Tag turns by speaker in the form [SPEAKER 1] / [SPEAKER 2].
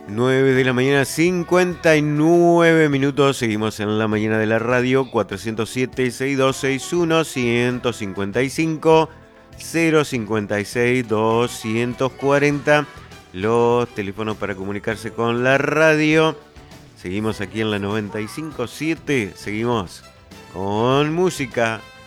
[SPEAKER 1] 9 de la mañana, 59 minutos. Seguimos en la mañana de la radio. 407-6261, 155 056 240. Los teléfonos para comunicarse con la radio. Seguimos aquí en la 95.7. Seguimos con música.